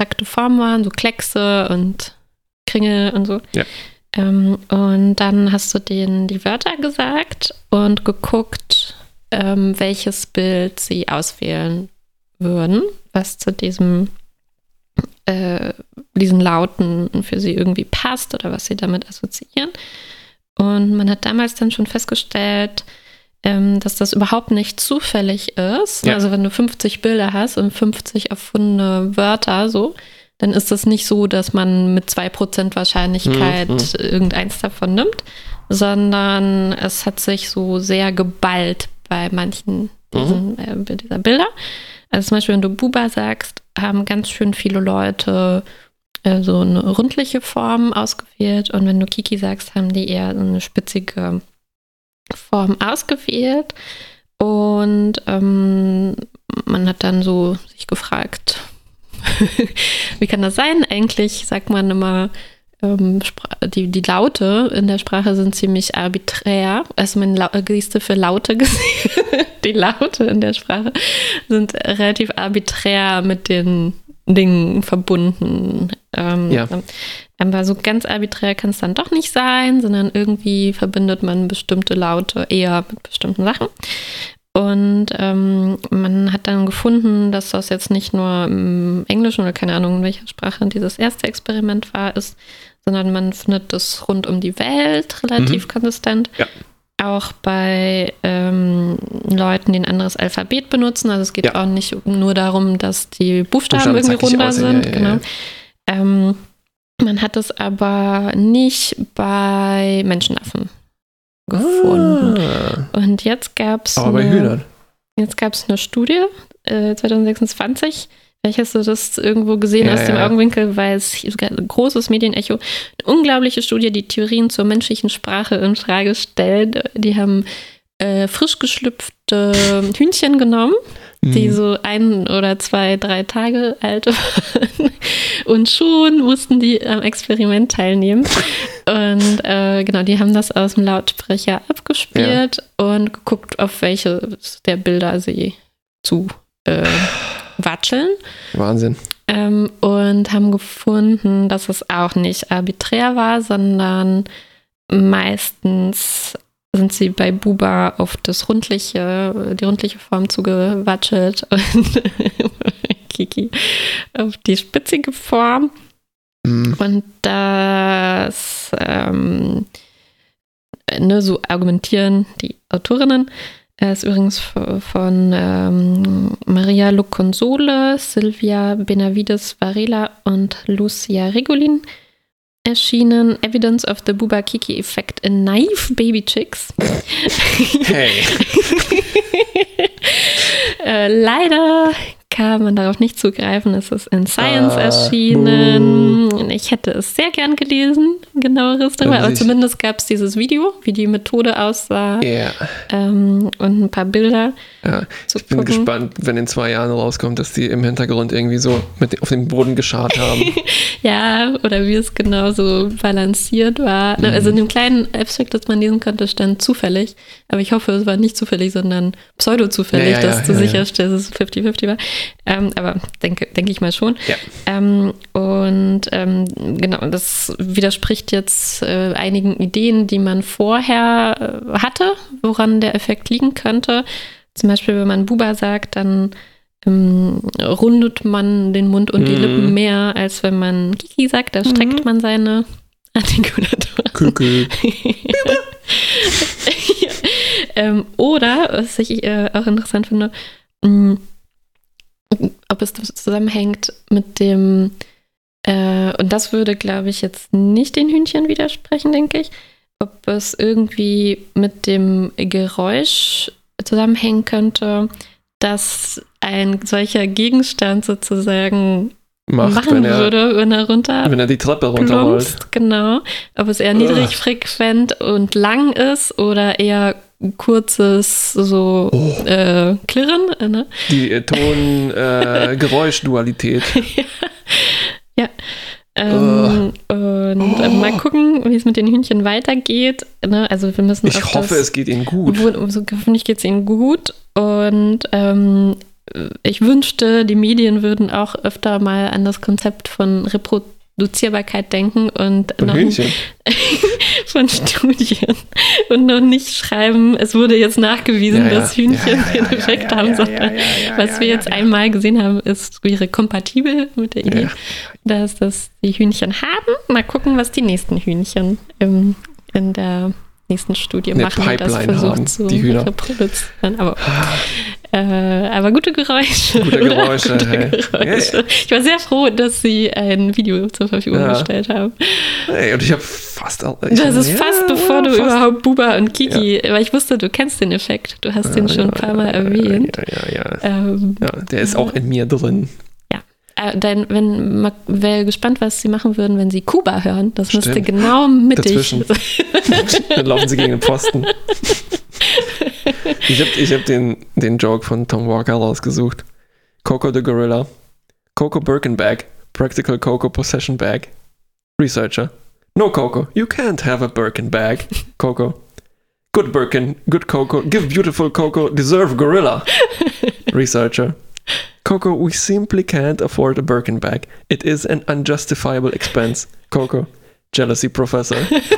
abstrakte Formen waren, so Kleckse und Kringel und so. Ja. Und dann hast du denen die Wörter gesagt und geguckt, welches Bild sie auswählen würden, was zu diesen Lauten für sie irgendwie passt oder was sie damit assoziieren. Und man hat damals dann schon festgestellt, dass das überhaupt nicht zufällig ist. Ja. Also wenn du 50 Bilder hast und 50 erfundene Wörter, so, dann ist das nicht so, dass man mit 2% Wahrscheinlichkeit irgendeins davon nimmt, sondern es hat sich so sehr geballt bei manchen dieser Bilder. Also zum Beispiel, wenn du Buba sagst, haben ganz schön viele Leute so eine rundliche Form ausgewählt, und wenn du Kiki sagst, haben die eher so eine spitzige Form ausgewählt. Und man hat dann so sich gefragt, wie kann das sein? Eigentlich sagt man immer, die Laute in der Sprache sind ziemlich arbiträr. Also meine Geste für Laute gesehen. Die Laute in der Sprache sind relativ arbiträr mit den Dingen verbunden. Aber so ganz arbiträr kann es dann doch nicht sein, sondern irgendwie verbindet man bestimmte Laute eher mit bestimmten Sachen. Und man hat dann gefunden, dass das jetzt nicht nur im Englischen oder keine Ahnung, in welcher Sprache dieses erste Experiment ist, sondern man findet das rund um die Welt relativ konsistent. Ja. Auch bei Leuten, die ein anderes Alphabet benutzen. Also es geht auch nicht nur darum, dass die Buchstaben irgendwie runder sind. Genau. Man hat es aber nicht bei Menschenaffen gefunden. Und jetzt gab es eine Studie 2026. Vielleicht hast du das irgendwo gesehen aus dem Augenwinkel, weil es sogar ein großes Medienecho, eine unglaubliche Studie, die Theorien zur menschlichen Sprache in Frage stellt. Die haben frisch geschlüpfte Hühnchen genommen, die so 1 oder 2, 3 Tage alt waren. Und schon mussten die am Experiment teilnehmen. Und genau, die haben das aus dem Lautsprecher abgespielt und geguckt, auf welche der Bilder sie zu watscheln. Wahnsinn. Und haben gefunden, dass es auch nicht arbiträr war, sondern meistens sind sie bei Buba auf die rundliche Form zugewatschelt und Kiki auf die spitzige Form. Und das so argumentieren die Autorinnen. Ist übrigens von Maria Luconsole, Silvia Benavides Varela und Lucia Regolin erschienen. Evidence of the Buba-Kiki Effect in Naive Baby Chicks. Hey. Leider kann man darauf nicht zugreifen. Es ist in Science erschienen. Ich hätte es sehr gern gelesen, genaueres darüber. Aber zumindest gab es dieses Video, wie die Methode aussah. Und ein paar Bilder. Ja, ich bin gespannt, wenn in 2 Jahren rauskommt, dass die im Hintergrund irgendwie so auf dem Boden geschart haben. Ja, oder wie es genau so balanciert war. Also in dem kleinen Abstract, das man lesen konnte, stand zufällig. Aber ich hoffe, es war nicht zufällig, sondern pseudo-zufällig, dass du sicherstellst, dass es 50-50 war. Aber denke ich mal schon. Ja. Genau, das widerspricht jetzt einigen Ideen, die man vorher hatte, woran der Effekt liegen könnte. Zum Beispiel, wenn man Buba sagt, dann rundet man den Mund und die Lippen mehr, als wenn man Kiki sagt. Da streckt man seine Artikulatur. Kükü. Oder, was ich auch interessant finde, ob es zusammenhängt mit dem, und das würde, glaube ich, jetzt nicht den Hühnchen widersprechen, denke ich, ob es irgendwie mit dem Geräusch zusammenhängen könnte, dass ein solcher Gegenstand sozusagen machen würde, wenn er die Treppe runterrollt. Genau. Ob es eher niedrigfrequent und lang ist oder eher kurzes Klirren. Ne? Die Ton-Geräusch-Dualität. Ja. Und mal gucken, wie es mit den Hühnchen weitergeht. Ne? Also wir müssen ich hoffe, es geht ihnen gut. Hoffentlich geht es ihnen gut. Und ich wünschte, die Medien würden auch öfter mal an das Konzept von Reproduzierbarkeit denken und von noch Hühnchen. von Studien und noch nicht schreiben, es wurde jetzt nachgewiesen, dass Hühnchen den Effekt haben, sondern was wir jetzt einmal gesehen haben, wäre kompatibel mit der Idee, dass das die Hühnchen haben. Mal gucken, was die nächsten Hühnchen in der nächsten Studie machen und das versucht zu reproduzieren. Aber gute Geräusche. Gute Geräusche. Geräusche. Ich war sehr froh, dass sie ein Video zur Verfügung gestellt haben. Hey, und ich habe fast... Das ist fast bevor du überhaupt Buba und Kiki... Weil ich wusste, du kennst den Effekt. Du hast den schon ein paar Mal erwähnt. Ja, der ist auch in mir drin. Wäre gespannt, was sie machen würden, wenn sie Kuba hören. Das müsste genau mittig dazwischen. Dann laufen sie gegen den Pfosten. Ich hab den Joke von Tom Walker rausgesucht. Coco the Gorilla. Coco Birkin Bag. Practical Coco Possession Bag. Researcher. No, Coco. You can't have a Birkin Bag. Coco. Good Birkin. Good Coco. Give beautiful Coco. Deserve Gorilla. Researcher. Coco, we simply can't afford a Birkin bag. It is an unjustifiable expense. Coco, Jealousy Professor.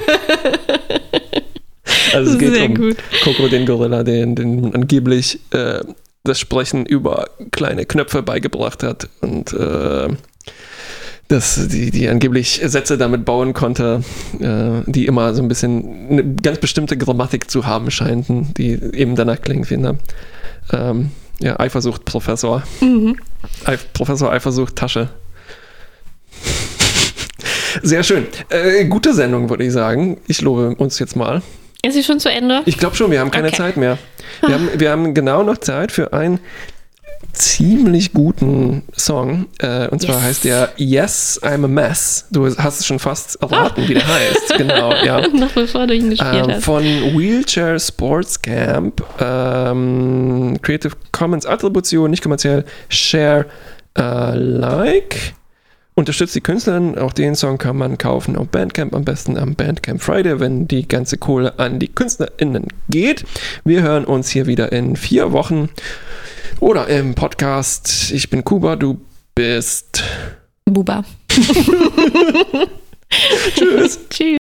Also es geht um Coco, den Gorilla, den angeblich das Sprechen über kleine Knöpfe beigebracht hat und dass die angeblich Sätze damit bauen konnte, die immer so ein bisschen eine ganz bestimmte Grammatik zu haben scheinten, die eben danach klingen, finde ich. Eifersucht, Professor. Professor Eifersucht, Tasche. Sehr schön. Gute Sendung, würde ich sagen. Ich lobe uns jetzt mal. Ist sie schon zu Ende? Ich glaube schon, wir haben keine Zeit mehr. Wir haben genau noch Zeit für einen ziemlich guten Song. Und zwar heißt der Yes, I'm a Mess. Du hast es schon fast erraten, wie der heißt. Genau, ja. Noch bevor du ihn gespielt hast. Von Wheelchair Sports Camp. Creative Commons Attribution, nicht kommerziell. Share Like. Unterstützt die Künstlerin. Auch den Song kann man kaufen auf Bandcamp. Am besten am Bandcamp Friday, wenn die ganze Kohle an die KünstlerInnen geht. Wir hören uns hier wieder in 4 Wochen. Oder im Podcast. Ich bin Kuba, du bist Buba. Tschüss. Tschüss.